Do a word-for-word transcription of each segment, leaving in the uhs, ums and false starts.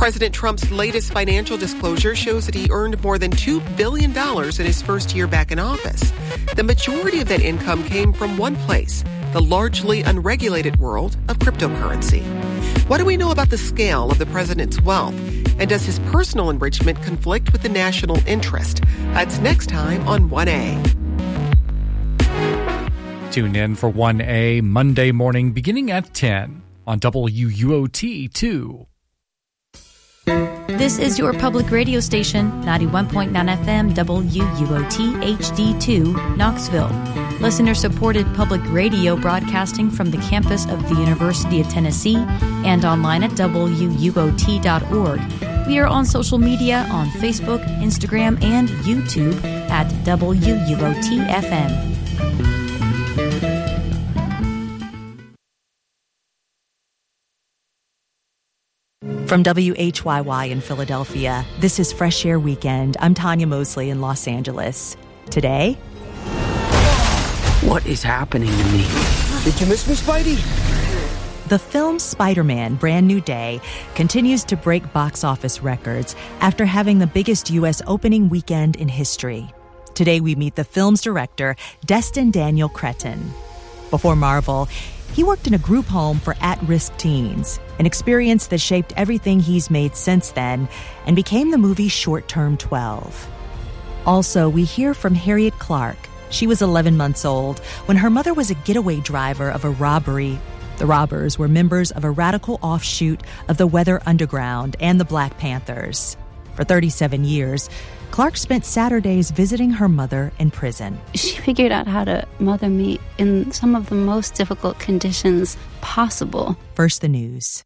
President Trump's latest financial disclosure shows that he earned more than two billion dollars in his first year back in office. The majority of that income came from one place, the largely unregulated world of cryptocurrency. What do we know about the scale of the president's wealth? And does his personal enrichment conflict with the national interest? That's next time on one A. Tune in for one A Monday morning beginning at ten on W U O T two. This is your public radio station, ninety-one point nine F M, W U O T H D two, Knoxville. Listener-supported public radio broadcasting from the campus of the University of Tennessee and online at W U O T dot org. We are on social media on Facebook, Instagram, and YouTube at W U O T F M. From W H Y Y in Philadelphia, this is Fresh Air Weekend. I'm Tanya Mosley in Los Angeles. Today... What is happening to me? Did you miss me, Spidey? The film Spider-Man: Brand New Day continues to break box office records after having the biggest U S opening weekend in history. Today we meet the film's director, Destin Daniel Cretton. Before Marvel, he worked in a group home for at-risk teens, an experience that shaped everything he's made since then and became the movie Short Term twelve. Also, we hear from Harriet Clark. She was eleven months old when her mother was a getaway driver of a robbery. The robbers were members of a radical offshoot of the Weather Underground and the Black Panthers. For thirty-seven years, Clark spent Saturdays visiting her mother in prison. She figured out how to mother me in some of the most difficult conditions possible. First, the news.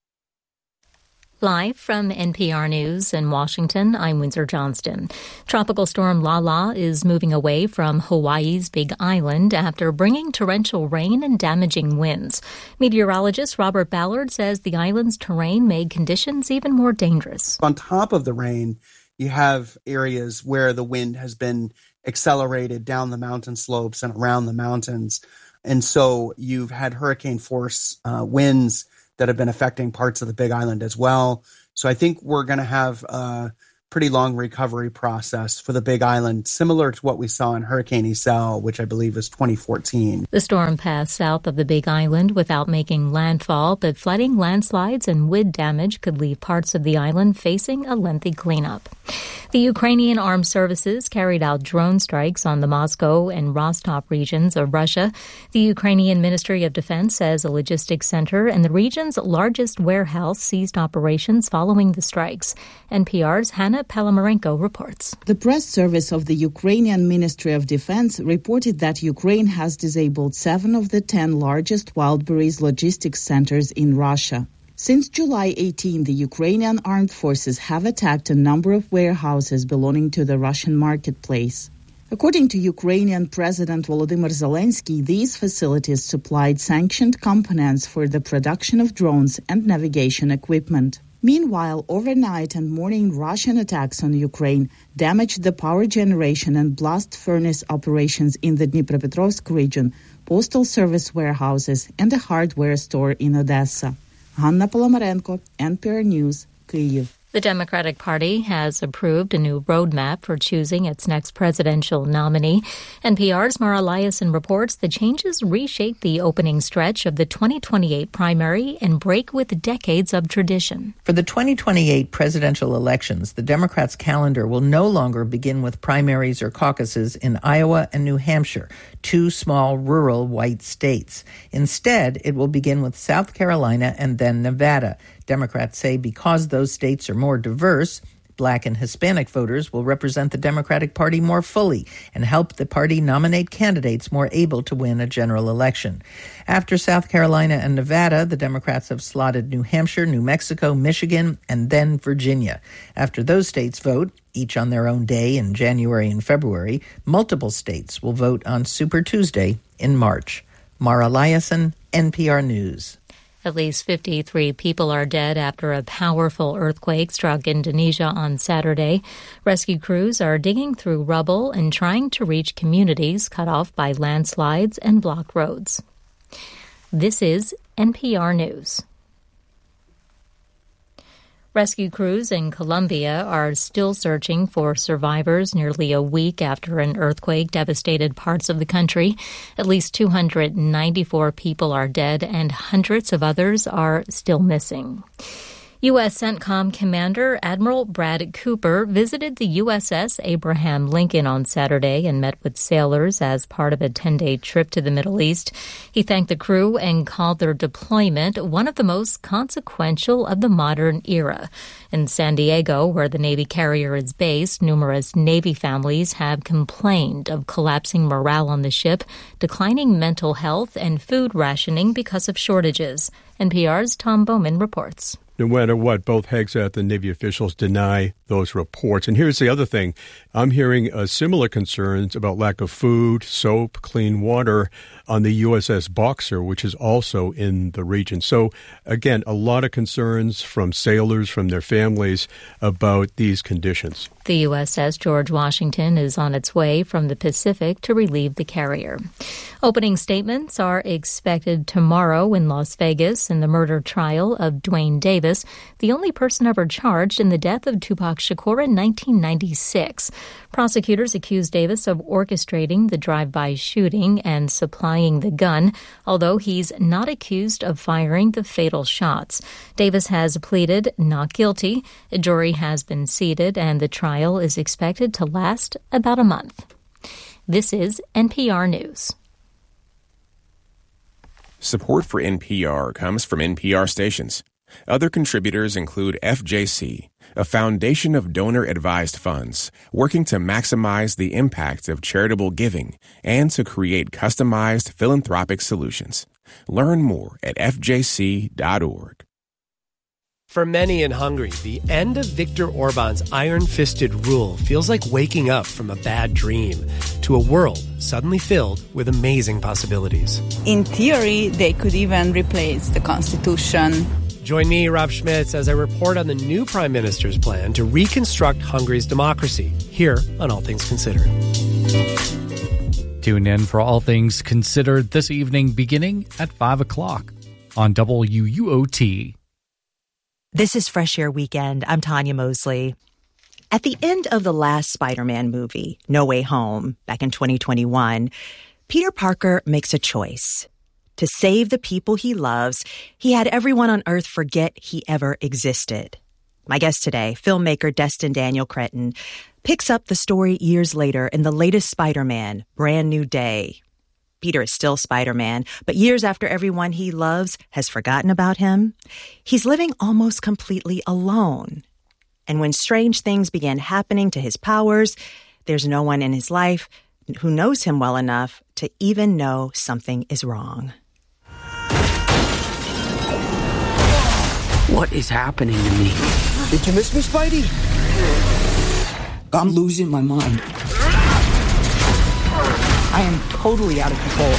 Live from N P R News in Washington, I'm Windsor Johnston. Tropical storm Lala is moving away from Hawaii's Big Island after bringing torrential rain and damaging winds. Meteorologist Robert Ballard says the island's terrain made conditions even more dangerous. On top of the rain, you have areas where the wind has been accelerated down the mountain slopes and around the mountains. And so you've had hurricane force uh, winds that have been affecting parts of the Big Island as well. So I think we're going to have a pretty long recovery process for the Big Island, similar to what we saw in Hurricane Iselle, which I believe was twenty fourteen. The storm passed south of the Big Island without making landfall, but flooding, landslides, and wind damage could leave parts of the island facing a lengthy cleanup. The Ukrainian Armed Services carried out drone strikes on the Moscow and Rostov regions of Russia. The Ukrainian Ministry of Defense says a logistics center and the region's largest warehouse ceased operations following the strikes. N P R's Hannah Palamarenko reports. The press service of the Ukrainian Ministry of Defense reported that Ukraine has disabled seven of the ten largest Wildberries logistics centers in Russia. Since July eighteenth, the Ukrainian armed forces have attacked a number of warehouses belonging to the Russian marketplace. According to Ukrainian President Volodymyr Zelensky, these facilities supplied sanctioned components for the production of drones and navigation equipment. Meanwhile, overnight and morning Russian attacks on Ukraine damaged the power generation and blast furnace operations in the Dnipropetrovsk region, postal service warehouses, and a hardware store in Odessa. Hanna Polomarenko, N P R News, Kyiv. The Democratic Party has approved a new roadmap for choosing its next presidential nominee. N P R's Mara Liasson reports the changes reshape the opening stretch of the twenty twenty-eight primary and break with decades of tradition. For the twenty twenty-eight presidential elections, the Democrats' calendar will no longer begin with primaries or caucuses in Iowa and New Hampshire, two small rural white states. Instead, it will begin with South Carolina and then Nevada. Democrats say because those states are more diverse, Black and Hispanic voters will represent the Democratic Party more fully and help the party nominate candidates more able to win a general election. After South Carolina and Nevada, the Democrats have slotted New Hampshire, New Mexico, Michigan, and then Virginia. After those states vote, each on their own day in January and February, multiple states will vote on Super Tuesday in March. Mara Liasson, N P R News. At least fifty-three people are dead after a powerful earthquake struck Indonesia on Saturday. Rescue crews are digging through rubble and trying to reach communities cut off by landslides and blocked roads. This is N P R News. Rescue crews in Colombia are still searching for survivors nearly a week after an earthquake devastated parts of the country. At least two hundred ninety-four people are dead and hundreds of others are still missing. U S CENTCOM Commander Admiral Brad Cooper visited the U S S Abraham Lincoln on Saturday and met with sailors as part of a ten-day trip to the Middle East. He thanked the crew and called their deployment one of the most consequential of the modern era. In San Diego, where the Navy carrier is based, numerous Navy families have complained of collapsing morale on the ship, declining mental health, and food rationing because of shortages. N P R's Tom Bowman reports. No matter what, both Hegseth and Navy officials deny those reports. And here's the other thing. I'm hearing uh, similar concerns about lack of food, soap, clean water on the U S S Boxer, which is also in the region. So, again, a lot of concerns from sailors, from their families about these conditions. The U S S George Washington is on its way from the Pacific to relieve the carrier. Opening statements are expected tomorrow in Las Vegas in the murder trial of Duane Davis, the only person ever charged in the death of Tupac Shakur in nineteen ninety-six. Prosecutors accuse Davis of orchestrating the drive-by shooting and supplying the gun, although he's not accused of firing the fatal shots. Davis has pleaded not guilty. A jury has been seated, and the trial is expected to last about a month. This is N P R News. Support for N P R comes from N P R stations. Other contributors include F J C, a foundation of donor-advised funds working to maximize the impact of charitable giving and to create customized philanthropic solutions. Learn more at f j c dot org. For many in Hungary, the end of Viktor Orban's iron-fisted rule feels like waking up from a bad dream to a world suddenly filled with amazing possibilities. In theory, they could even replace the constitution. Join me, Rob Schmitz, as I report on the new Prime Minister's plan to reconstruct Hungary's democracy, here on All Things Considered. Tune in for All Things Considered this evening beginning at five o'clock on W U O T. This is Fresh Air Weekend. I'm Tanya Mosley. At the end of the last Spider-Man movie, No Way Home, back in twenty twenty-one, Peter Parker makes a choice. To save the people he loves, he had everyone on Earth forget he ever existed. My guest today, filmmaker Destin Daniel Cretton, picks up the story years later in the latest Spider-Man, Brand New Day. Peter is still Spider-Man, but years after everyone he loves has forgotten about him, he's living almost completely alone. And when strange things begin happening to his powers, there's no one in his life who knows him well enough to even know something is wrong. What is happening to me? Did you miss me, Spidey? I'm losing my mind. I am totally out of control.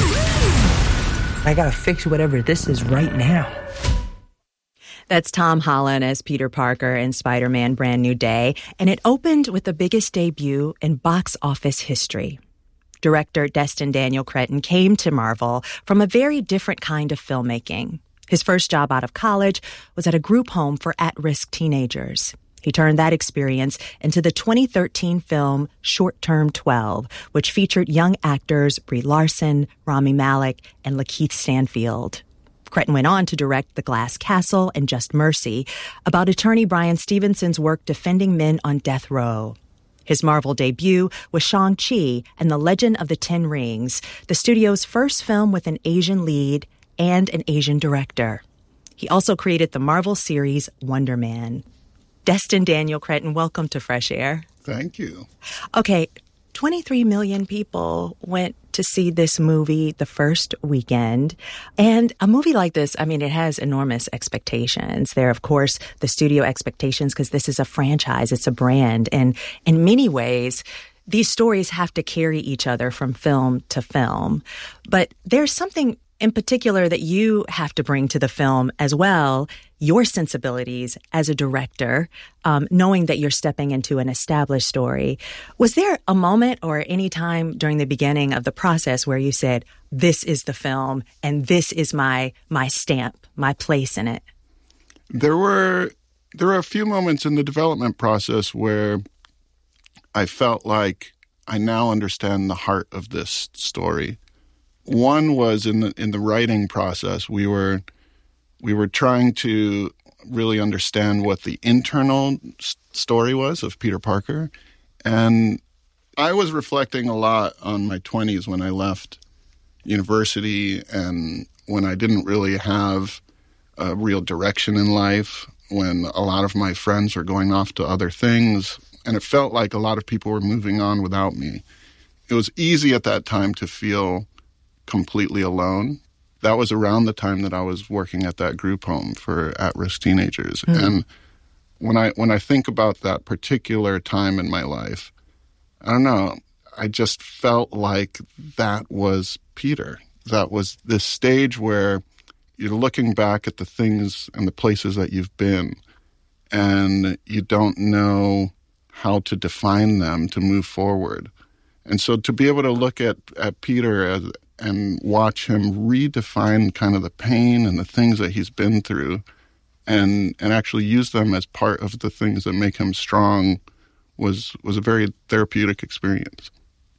I gotta fix whatever this is right now. That's Tom Holland as Peter Parker in Spider-Man Brand New Day, and it opened with the biggest debut in box office history. Director Destin Daniel Cretton came to Marvel from a very different kind of filmmaking. His first job out of college was at a group home for at-risk teenagers. He turned that experience into the twenty thirteen film Short Term twelve, which featured young actors Brie Larson, Rami Malek, and Lakeith Stanfield. Cretton went on to direct The Glass Castle and Just Mercy, about attorney Bryan Stevenson's work defending men on death row. His Marvel debut was Shang-Chi and the Legend of the Ten Rings, the studio's first film with an Asian lead and an Asian director. He also created the Marvel series Wonder Man. Destin Daniel Cretton, welcome to Fresh Air. Thank you. Okay, twenty-three million people went to see this movie the first weekend. And a movie like this, I mean, it has enormous expectations. There are, of course, the studio expectations because this is a franchise, it's a brand. And in many ways, these stories have to carry each other from film to film. But there's something in particular that you have to bring to the film as well, your sensibilities as a director, um, knowing that you're stepping into an established story. Was there a moment or any time during the beginning of the process where you said, this is the film and this is my my stamp, my place in it? There were there were a few moments in the development process where I felt like I now understand the heart of this story. One was in the in the writing process. We were we were trying to really understand what the internal s- story was of Peter Parker, and I was reflecting a lot on my twenties when I left university and when I didn't really have a real direction in life, when a lot of my friends were going off to other things, and it felt like a lot of people were moving on without me. It was easy at that time to feel completely alone. That was around the time that I was working at that group home for at-risk teenagers. Mm. And when I when I think about that particular time in my life, I don't know, I just felt like that was Peter. That was this stage where you're looking back at the things and the places that you've been, and you don't know how to define them to move forward. And so to be able to look at, at Peter as, and watch him redefine kind of the pain and the things that he's been through and and actually use them as part of the things that make him strong was was a very therapeutic experience.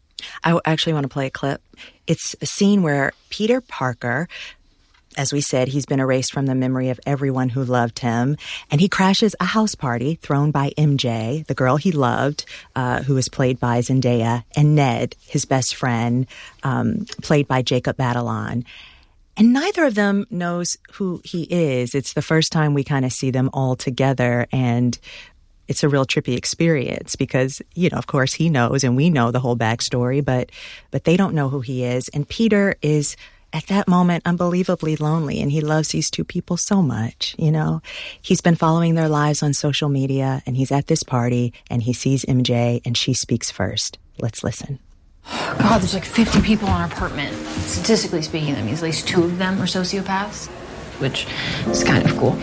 I actually want to play a clip. It's a scene where Peter Parker, as we said, he's been erased from the memory of everyone who loved him. And he crashes a house party thrown by M J, the girl he loved, uh, who was played by Zendaya, and Ned, his best friend, um, played by Jacob Batalon. And neither of them knows who he is. It's the first time we kind of see them all together, and it's a real trippy experience because, you know, of course he knows and we know the whole backstory, but but they don't know who he is. And Peter is, at that moment, unbelievably lonely, and he loves these two people so much, you know. He's been following their lives on social media, and he's at this party, and he sees M J, and she speaks first. Let's listen. God, there's like fifty people in our apartment. Statistically speaking, that means at least two of them are sociopaths, which is kind of cool.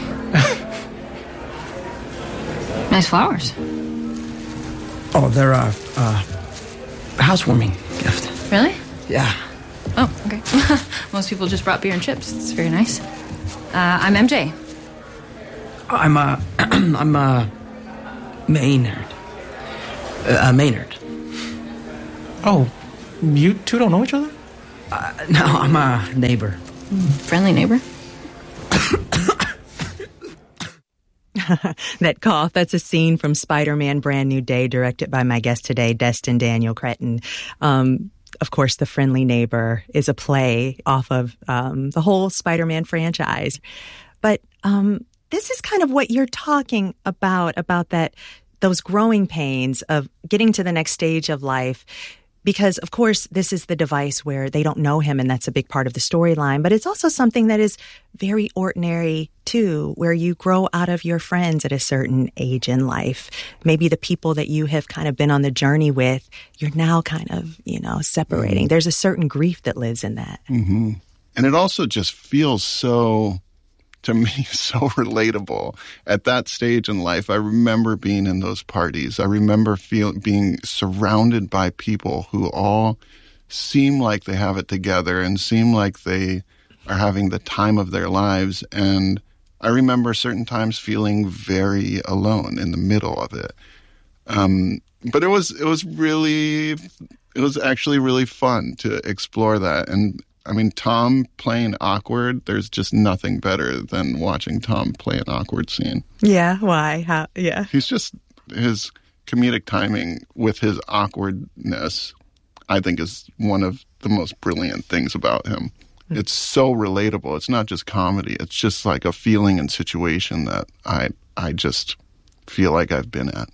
Nice flowers. Oh, they're a uh, uh, housewarming gift. Really? Yeah. Oh, okay. Most people just brought beer and chips. It's very nice. Uh, I'm M J. I'm uh, I'm uh, Maynard. Uh, Maynard. Oh, you two don't know each other? Uh, no, I'm a neighbor. Mm, friendly neighbor. That cough, that's a scene from Spider-Man Brand New Day, directed by my guest today, Destin Daniel Cretton. Um, of course, The Friendly Neighbor is a play off of um, the whole Spider-Man franchise. But um, this is kind of what you're talking about, about that, those growing pains of getting to the next stage of life. Because, of course, this is the device where they don't know him, and that's a big part of the storyline. But it's also something that is very ordinary, too, where you grow out of your friends at a certain age in life. Maybe the people that you have kind of been on the journey with, you're now kind of, you know, separating. Mm-hmm. There's a certain grief that lives in that. Mm-hmm. And it also just feels so, to me, so relatable. At that stage in life, I remember being in those parties. I remember feel, being surrounded by people who all seem like they have it together and seem like they are having the time of their lives. And I remember certain times feeling very alone in the middle of it. Um, but it was it was really, it was actually really fun to explore that. And I mean, Tom playing awkward, there's just nothing better than watching Tom play an awkward scene. Yeah, why? How? Yeah. He's just, his comedic timing with his awkwardness, I think, is one of the most brilliant things about him. Mm-hmm. It's so relatable. It's not just comedy. It's just like a feeling and situation that I I just feel like I've been at.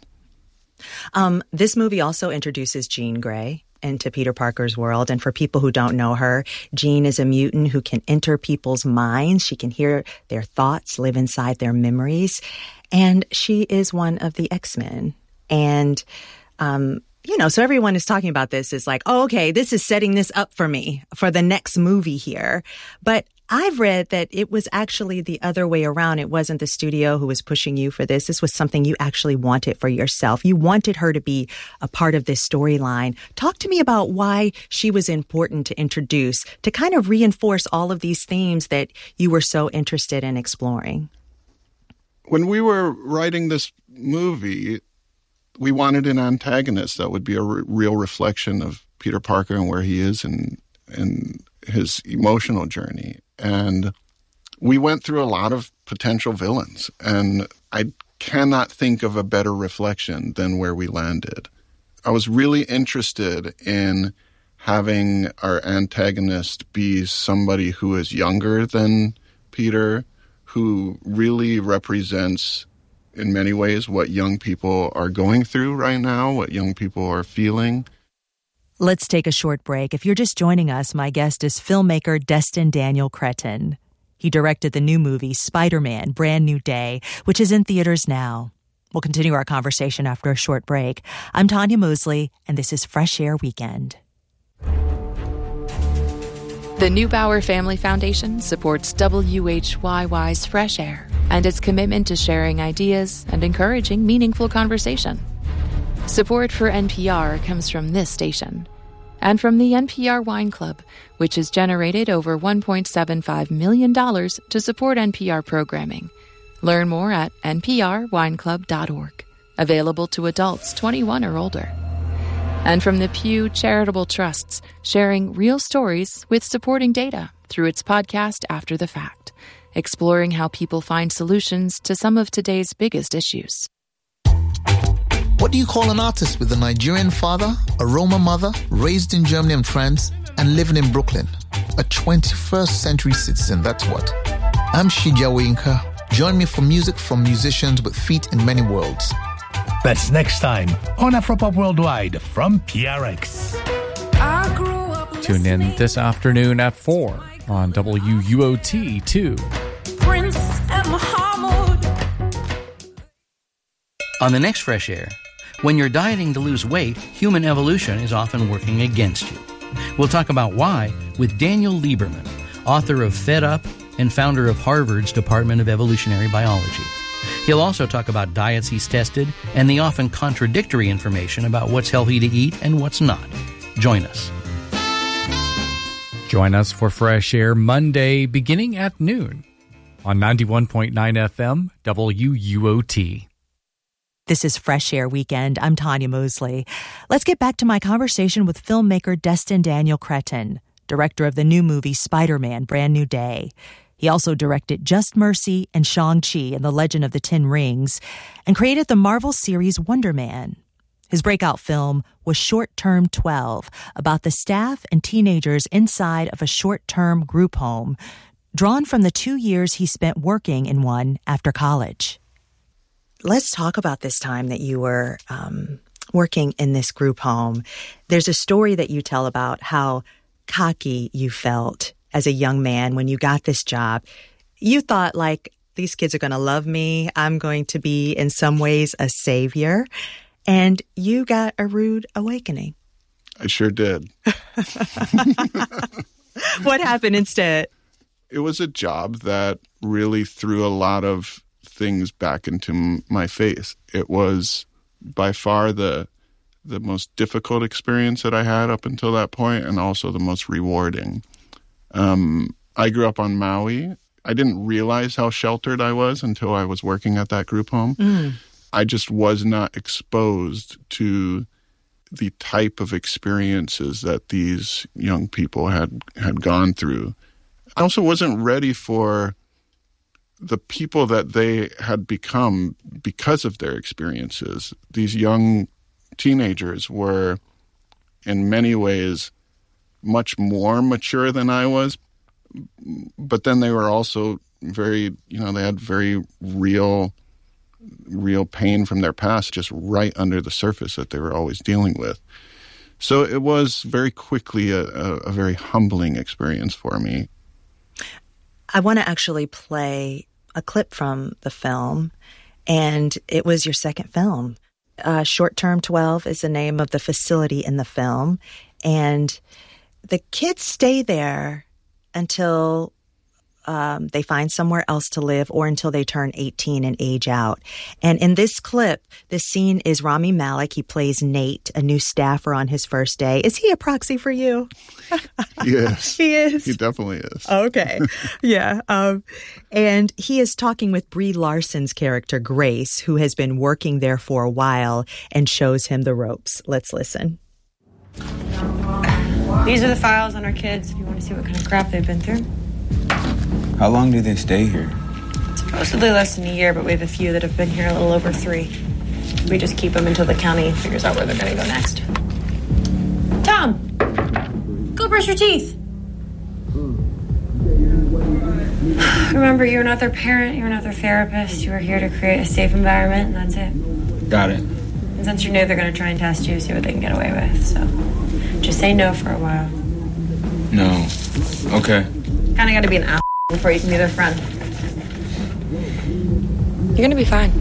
Um, this movie also introduces Jean Grey into Peter Parker's world. And for people who don't know her, Jean is a mutant who can enter people's minds. She can hear their thoughts, live inside their memories. And she is one of the X-Men. And, um, you know, so everyone is talking about this is like, oh, okay, this is setting this up for me for the next movie here. But I've read that it was actually the other way around. It wasn't the studio who was pushing you for this. This was something you actually wanted for yourself. You wanted her to be a part of this storyline. Talk to me about why she was important to introduce, to kind of reinforce all of these themes that you were so interested in exploring. When we were writing this movie, we wanted an antagonist that would be a r- real reflection of Peter Parker and where he is in, in his emotional journey. And we went through a lot of potential villains, and I cannot think of a better reflection than where we landed. I was really interested in having our antagonist be somebody who is younger than Peter, who really represents, in many ways, what young people are going through right now, what young people are feeling. Let's take a short break. If you're just joining us, my guest is filmmaker Destin Daniel Cretton. He directed the new movie Spider-Man: Brand New Day, which is in theaters now. We'll continue our conversation after a short break. I'm Tanya Mosley, and this is Fresh Air Weekend. The Neubauer Family Foundation supports W H Y Y's Fresh Air and its commitment to sharing ideas and encouraging meaningful conversation. Support for N P R comes from this station and from the N P R Wine Club, which has generated over one point seven five million dollars to support N P R programming. Learn more at n p r wine club dot org. Available to adults twenty-one or older. And from the Pew Charitable Trusts, sharing real stories with supporting data through its podcast After the Fact, exploring how people find solutions to some of today's biggest issues. What do you call an artist with a Nigerian father, a Roma mother, raised in Germany and France, and living in Brooklyn? A twenty-first century citizen, that's what. I'm Shija Winka. Join me for music from musicians with feet in many worlds. That's next time on Afropop Worldwide from P R X. Tune in this afternoon at four on W U O T two. Prince and Muhammad. On the next Fresh Air, when you're dieting to lose weight, human evolution is often working against you. We'll talk about why with Daniel Lieberman, author of Fed Up and founder of Harvard's Department of Evolutionary Biology. He'll also talk about diets he's tested and the often contradictory information about what's healthy to eat and what's not. Join us. Join us for Fresh Air Monday beginning at noon on ninety-one point nine F M W U O T. This is Fresh Air Weekend. I'm Tanya Mosley. Let's get back to my conversation with filmmaker Destin Daniel Cretton, director of the new movie Spider-Man: Brand New Day. He also directed Just Mercy and Shang-Chi and the Legend of the Ten Rings, and created the Marvel series Wonder Man. His breakout film was Short Term twelve, about the staff and teenagers inside of a short-term group home, drawn from the two years he spent working in one after college. Let's talk about this time that you were um, working in this group home. There's a story that you tell about how cocky you felt as a young man when you got this job. You thought, like, these kids are going to love me. I'm going to be, in some ways, a savior. And you got a rude awakening. I sure did. What happened instead? It was a job that really threw a lot of things back into m- my face. It was by far the the most difficult experience that I had up until that point, and also the most rewarding. Um, I grew up on Maui. I didn't realize how sheltered I was until I was working at that group home. Mm. I just was not exposed to the type of experiences that these young people had, had gone through. I also wasn't ready for the people that they had become because of their experiences. These young teenagers were, in many ways, much more mature than I was, but then they were also very, you know, they had very real, real pain from their past just right under the surface that they were always dealing with. So it was very quickly a, a, a very humbling experience for me. I want to actually play a clip from the film, and it was your second film. Uh, Short Term twelve is the name of the facility in the film, and the kids stay there until um, they find somewhere else to live or until they turn eighteen and age out. And in this clip, this scene is Rami Malek. He plays Nate, a new staffer on his first day. Is he a proxy for you? Yes. He is? He definitely is. Okay. Yeah. Um, and he is talking with Brie Larson's character, Grace, who has been working there for a while and shows him the ropes. Let's listen. These are the files on our kids if you want to see what kind of crap they've been through. How long do they stay here? Supposedly less than a year, but we have a few that have been here a little over three. We just keep them until the county figures out where they're going to go next. Tom, go brush your teeth. Remember, you're not their parent, you're not their therapist. You are here to create a safe environment, and that's it. Got it. And since you know they're going to try and test you, see what they can get away with, so just say no for a while. No. Okay. Kind of got to be an ass before you can be their friend. You're going to be fine.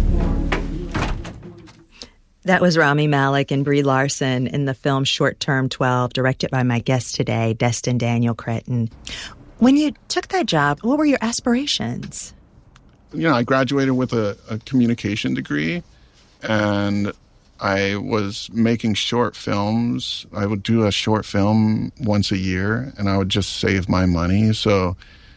That was Rami Malek and Brie Larson in the film Short Term twelve, directed by my guest today, Destin Daniel Cretton. When you took that job, what were your aspirations? You know, I graduated with a, a communication degree, and I was making short films. I would do a short film once a year, and I would just save my money. So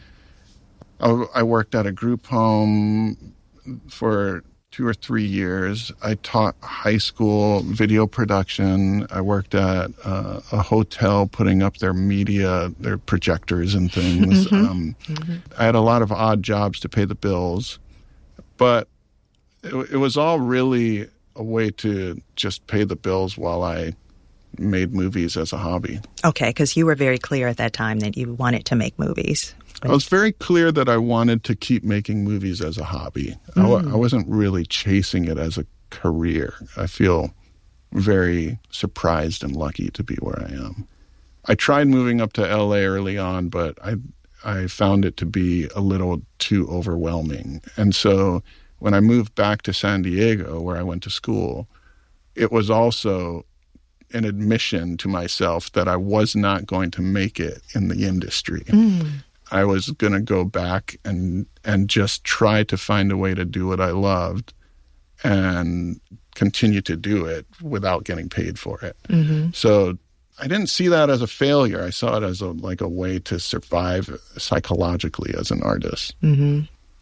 I, I worked at a group home for two or three years. I taught high school video production. I worked at uh, a hotel putting up their media, their projectors and things. Mm-hmm. Um, mm-hmm. I had a lot of odd jobs to pay the bills, but it, it was all really a way to just pay the bills while I made movies as a hobby. Okay, because you were very clear at that time that you wanted to make movies. I was very clear that I wanted to keep making movies as a hobby. Mm. I, w- I wasn't really chasing it as a career. I feel very surprised and lucky to be where I am. I tried moving up to L A early on, but I I found it to be a little too overwhelming. And so when I moved back to San Diego, where I went to school, it was also an admission to myself that I was not going to make it in the industry. Mm. I was going to go back and and just try to find a way to do what I loved and continue to do it without getting paid for it. Mm-hmm. So I didn't see that as a failure. I saw it as a like a way to survive psychologically as an artist. Mm-hmm.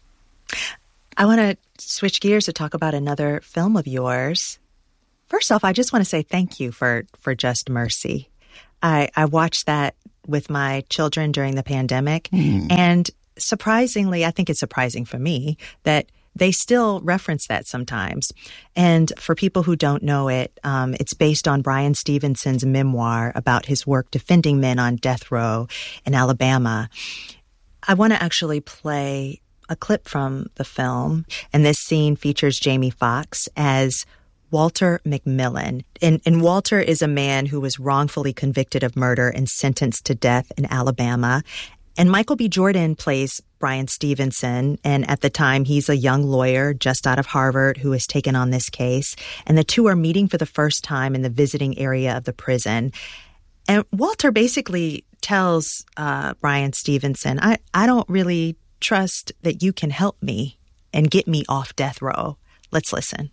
I want to switch gears to talk about another film of yours. First off, I just want to say thank you for, for Just Mercy. I, I watched that with my children during the pandemic. Mm. And surprisingly, I think it's surprising for me that they still reference that sometimes. And for people who don't know it, um, it's based on Bryan Stevenson's memoir about his work defending men on death row in Alabama. I want to actually play a clip from the film. And this scene features Jamie Foxx as Walter McMillan. And, and Walter is a man who was wrongfully convicted of murder and sentenced to death in Alabama. And Michael B. Jordan plays Bryan Stevenson. And at the time, he's a young lawyer just out of Harvard who has taken on this case. And the two are meeting for the first time in the visiting area of the prison. And Walter basically tells uh, Bryan Stevenson, I, I don't really trust that you can help me and get me off death row. Let's listen.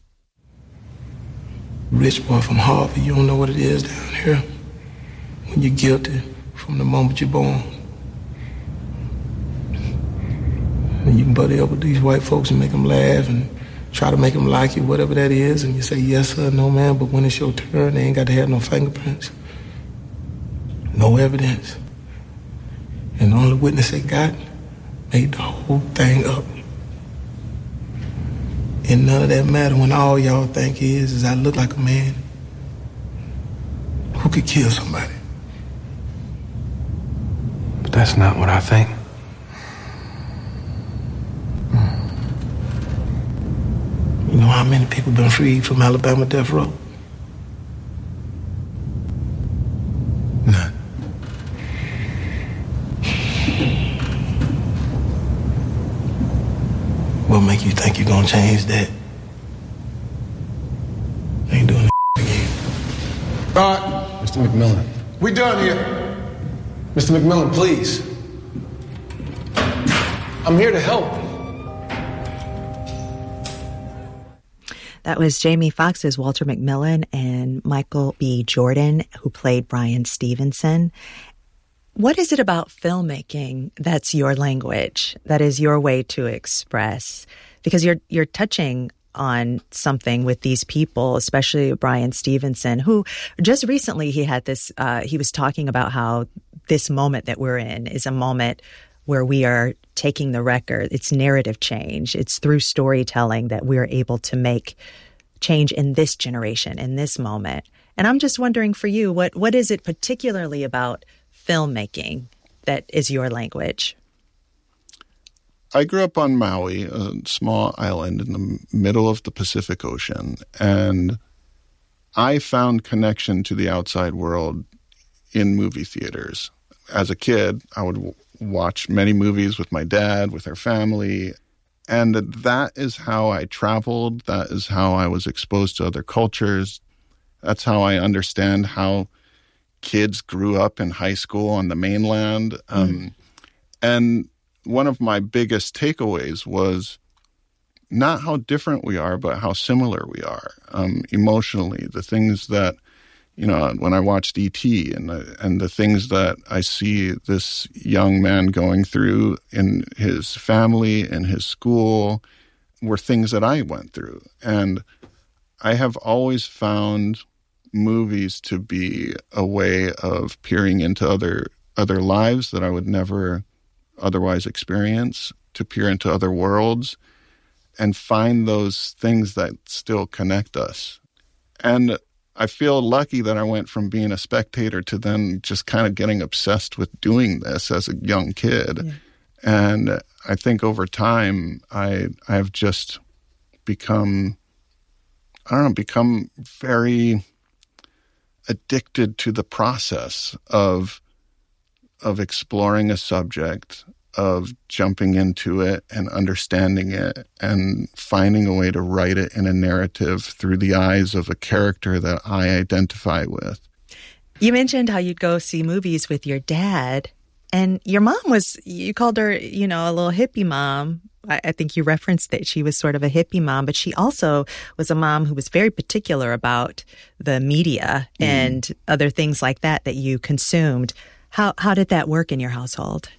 Rich boy from Harvard, you don't know what it is down here when you're guilty from the moment you're born. And you can buddy up with these white folks and make them laugh and try to make them like you, whatever that is, and you say yes sir, no ma'am, but when it's your turn, they ain't got to have no fingerprints, no evidence. And the only witness they got made the whole thing up. And none of that matter when all y'all think is, is I look like a man who could kill somebody. But that's not what I think. You know how many people been freed from Alabama death row? None. What make you think you're gonna change that? I ain't doing it again. All right, Mister McMillan. We done here. Mister McMillan, please. I'm here to help. That was Jamie Foxx's Walter McMillian and Michael B. Jordan, who played Brian Stevenson. What is it about filmmaking that's your language, that is your way to express? Because you're you're touching on something with these people, especially Brian Stevenson, who just recently he had this, uh, he was talking about how this moment that we're in is a moment where we are taking the record. It's narrative change. It's through storytelling that we're able to make change in this generation, in this moment. And I'm just wondering for you, what what is it particularly about filmmaking that is your language? I grew up on Maui, a small island in the middle of the Pacific Ocean, and I found connection to the outside world in movie theaters. As a kid, I would w- watch many movies with my dad, with our family, and that is how I traveled. That is how I was exposed to other cultures. That's how I understand how kids grew up in high school on the mainland. Um, mm. And one of my biggest takeaways was not how different we are, but how similar we are um, emotionally. The things that, you know, when I watched E T and the, and the things that I see this young man going through in his family and his school were things that I went through. And I have always found movies to be a way of peering into other other lives that I would never otherwise experience, to peer into other worlds and find those things that still connect us. And I feel lucky that I went from being a spectator to then just kind of getting obsessed with doing this as a young kid. Yeah. And I think over time, I I've just become, I don't know, become very addicted to the process of of exploring a subject, of jumping into it and understanding it and finding a way to write it in a narrative through the eyes of a character that I identify with. You mentioned how you'd go see movies with your dad, and your mom was, you called her, you know, a little hippie mom. I, I think you referenced that she was sort of a hippie mom, but she also was a mom who was very particular about the media mm. and other things like that that you consumed. How how did that work in your household?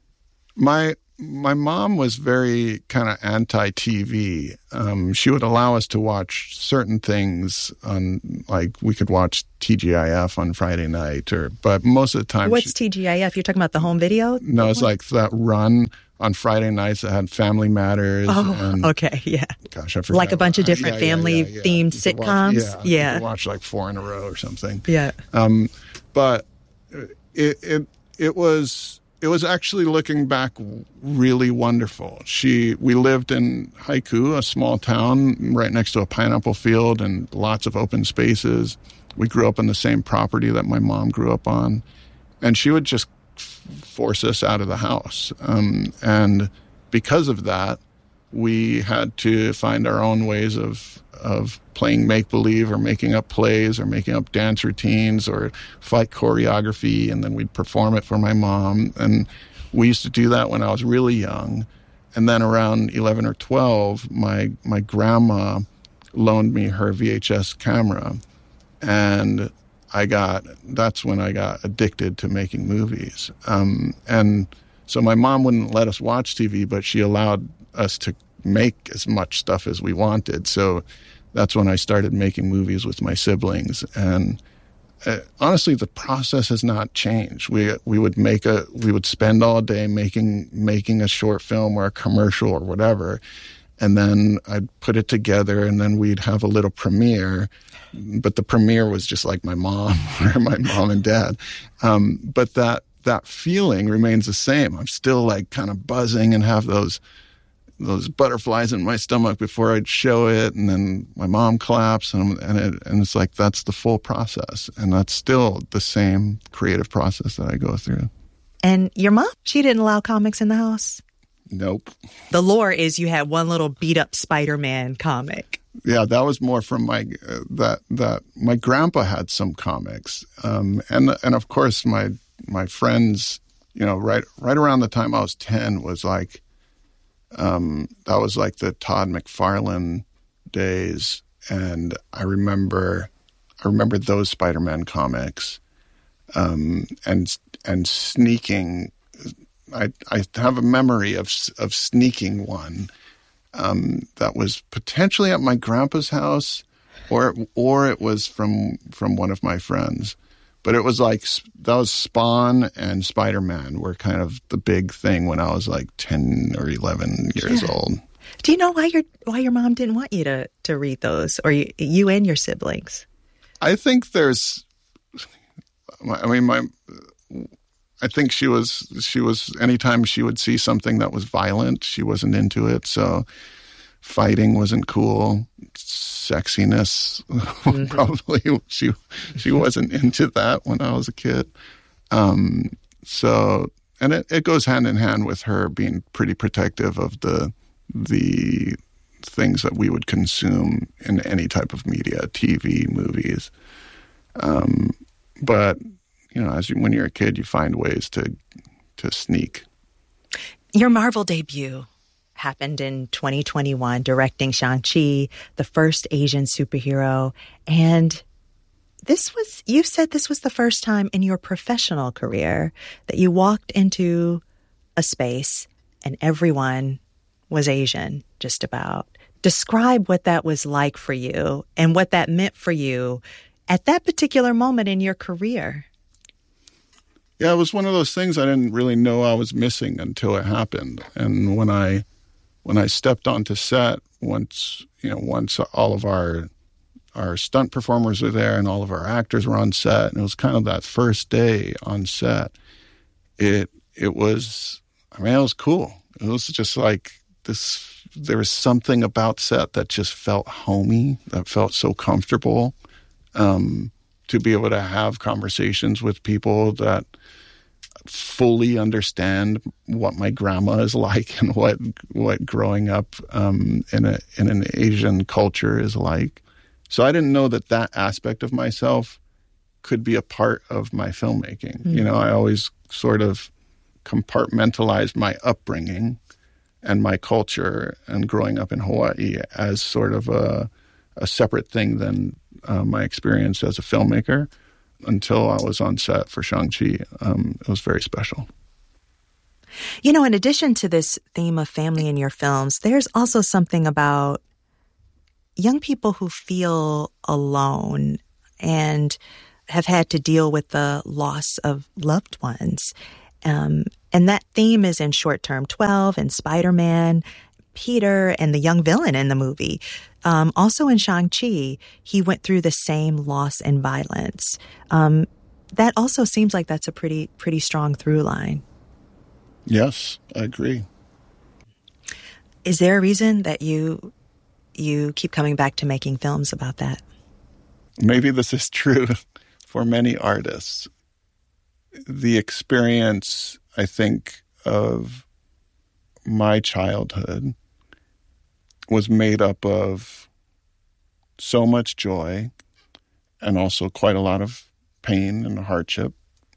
My my mom was very kind of anti-T V. Um, she would allow us to watch certain things on, like we could watch T G I F on Friday night, or but most of the time. What's she, T G I F? You're talking about the home video? No, it's like that run on Friday nights that had Family Matters. Oh, and, okay, yeah. Gosh, I forgot. Like a bunch of different yeah, yeah, family-themed yeah, yeah. sitcoms? Watch, yeah, yeah. You could watch like four in a row or something. Yeah. Um, but it it it was... It was actually, looking back, really wonderful. She, we lived in Haiku, a small town right next to a pineapple field and lots of open spaces. We grew up on the same property that my mom grew up on. And she would just force us out of the house. Um, and because of that, we had to find our own ways of of playing make-believe or making up plays or making up dance routines or fight choreography, and then we'd perform it for my mom. And we used to do that when I was really young. And then around eleven or twelve, my my grandma loaned me her V H S camera. And I got, that's when I got addicted to making movies. Um, and so my mom wouldn't let us watch T V, but she allowed us to make as much stuff as we wanted. So that's when I started making movies with my siblings. And uh, honestly, the process has not changed. We we would make a we would spend all day making making a short film or a commercial or whatever, and then I'd put it together, and then we'd have a little premiere. But the premiere was just like my mom or my mom and dad. Um, but that that feeling remains the same. I'm still like kind of buzzing and have those those butterflies in my stomach before I'd show it, and then my mom claps, and and, it, and it's like that's the full process, and that's still the same creative process that I go through. And your mom, she didn't allow comics in the house? Nope. The lore is you had one little beat-up Spider-Man comic. Yeah, that was more from my uh, that that my grandpa had some comics, um, and and of course my my friends, you know, right right around the time I was ten was like Um, that was like the Todd McFarlane days, and I remember, I remember those Spider-Man comics, um, and and sneaking. I I have a memory of of sneaking one um, that was potentially at my grandpa's house, or or it was from from one of my friends. But it was like, that was Spawn and Spider-Man were kind of the big thing when I was like ten or eleven years yeah. old. Do you know why your why your mom didn't want you to, to read those, or you, you and your siblings? I think there's, I mean, my, I think she was, she was, anytime she would see something that was violent, she wasn't into it. So fighting wasn't cool. Sexiness, mm-hmm. probably she she wasn't into that when I was a kid. Um, so, and it, it goes hand in hand with her being pretty protective of the the things that we would consume in any type of media, T V, movies. Um, but you know, as you, when you're a kid, you find ways to to sneak. Your Marvel debut happened in twenty twenty-one, directing Shang-Chi, the first Asian superhero. And this was, you said this was the first time in your professional career that you walked into a space and everyone was Asian, just about. Describe what that was like for you and what that meant for you at that particular moment in your career. Yeah, it was one of those things I didn't really know I was missing until it happened. And when I When I stepped onto set, once you know, once all of our our stunt performers were there and all of our actors were on set, and it was kind of that first day on set. It it was, I mean, it was cool. It was just like this. There was something about set that just felt homey, that felt so comfortable. Um, to be able to have conversations with people that fully understand what my grandma is like and what what growing up um, in a in an Asian culture is like. So I didn't know that that aspect of myself could be a part of my filmmaking. Mm-hmm. You know, I always sort of compartmentalized my upbringing and my culture and growing up in Hawaii as sort of a, a separate thing than uh, my experience as a filmmaker. Until I was on set for Shang-Chi, um, it was very special. You know, in addition to this theme of family in your films, there's also something about young people who feel alone and have had to deal with the loss of loved ones. Um, and that theme is in Short Term twelve and Spider-Man, Peter, and the young villain in the movie. Um, also in Shang-Chi, he went through the same loss and violence. Um, that also seems like that's a pretty pretty strong through line. Yes, I agree. Is there a reason that you you keep coming back to making films about that? Maybe this is true for many artists. The experience, I think, of my childhood was made up of so much joy and also quite a lot of pain and hardship.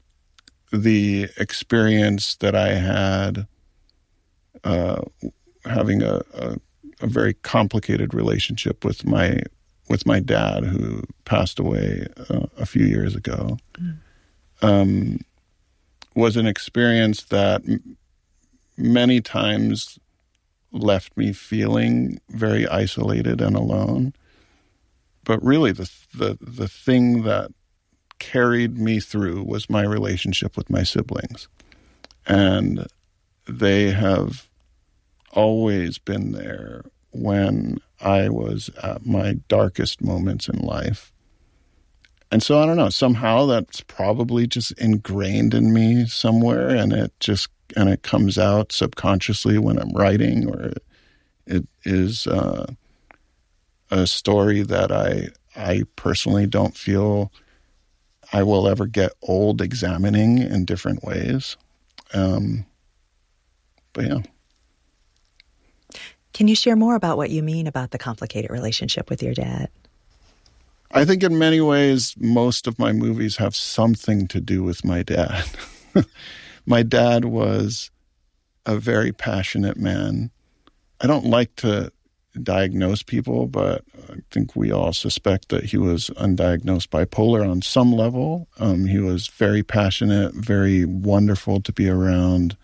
The experience that I had uh, having a, a, a very complicated relationship with my with my dad, who passed away uh, a few years ago, mm. um, was an experience that m- many times left me feeling very isolated and alone. But really, the the the thing that carried me through was my relationship with my siblings. And they have always been there when I was at my darkest moments in life. And so, I don't know, somehow that's probably just ingrained in me somewhere, and it just, and it comes out subconsciously when I'm writing, or it is uh, a story that I I personally don't feel I will ever get old examining in different ways. Um, but yeah. Can you share more about what you mean about the complicated relationship with your dad? I think in many ways, most of my movies have something to do with my dad. My dad was a very passionate man I don't like to diagnose people, but I think we all suspect that he was undiagnosed bipolar on some level. Um, he was very passionate, very wonderful to be around,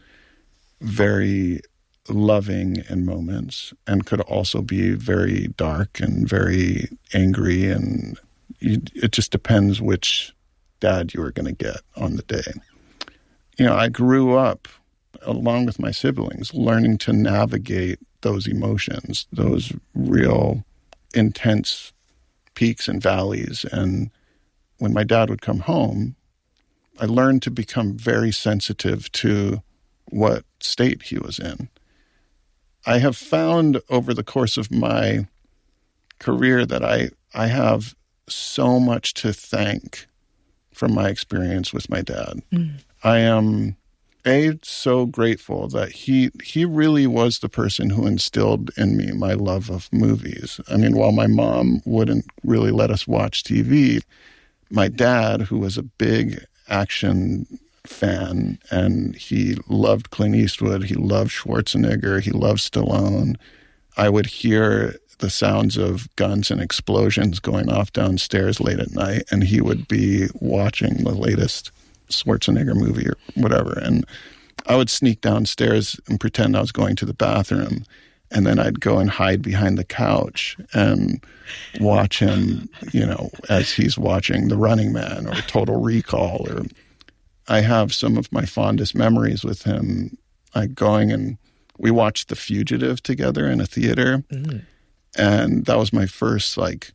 very loving in moments, and could also be very dark and very angry. And you, it just depends which dad you were going to get on the day. You know, I grew up, along with my siblings, learning to navigate those emotions, those real intense peaks and valleys. And when my dad would come home, I learned to become very sensitive to what state he was in. I have found over the course of my career that I, I have so much to thank from my experience with my dad. Mm. I am... A, so grateful that he he really was the person who instilled in me my love of movies. I mean, while my mom wouldn't really let us watch T V, my dad, who was a big action fan, and he loved Clint Eastwood, he loved Schwarzenegger, he loved Stallone. I would hear the sounds of guns and explosions going off downstairs late at night, and he would be watching the latest Schwarzenegger movie or whatever. And I would sneak downstairs and pretend I was going to the bathroom. And then I'd go and hide behind the couch and watch him, you know, as he's watching The Running Man or Total Recall. Or I have some of my fondest memories with him, like going and we watched The Fugitive together in a theater. Mm. And that was my first like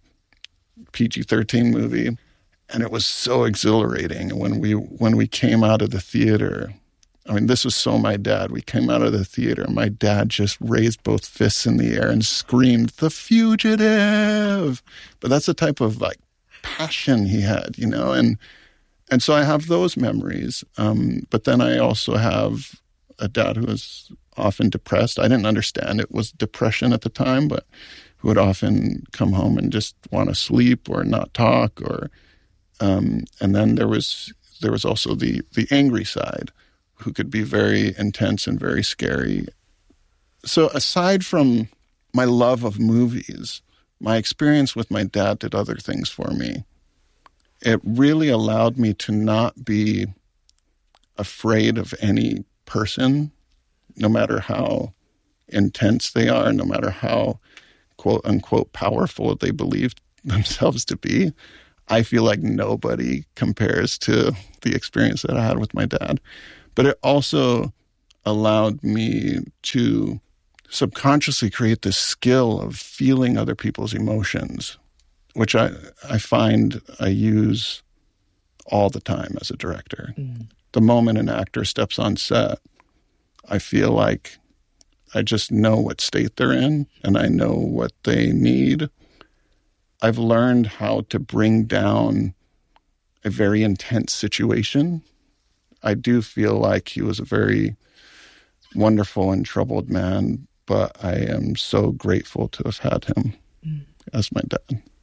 P G thirteen movie. And it was so exhilarating when we when we came out of the theater. I mean, this was so my dad. We came out of the theater, and my dad just raised both fists in the air and screamed, "The Fugitive!" But that's the type of like passion he had, you know. And and so I have those memories. Um, but then I also have a dad who was often depressed. I didn't understand it was depression at the time, but who would often come home and just want to sleep or not talk or. Um, and then there was there was also the the angry side, who could be very intense and very scary. So aside from my love of movies, my experience with my dad did other things for me. It really allowed me to not be afraid of any person, no matter how intense they are, no matter how quote unquote powerful they believed themselves to be. I feel like nobody compares to the experience that I had with my dad. But it also allowed me to subconsciously create this skill of feeling other people's emotions, which I, I find I use all the time as a director. Mm. The moment an actor steps on set, I feel like I just know what state they're in and I know what they need. I've learned how to bring down a very intense situation. I do feel like he was a very wonderful and troubled man, but I am so grateful to have had him mm. as my dad.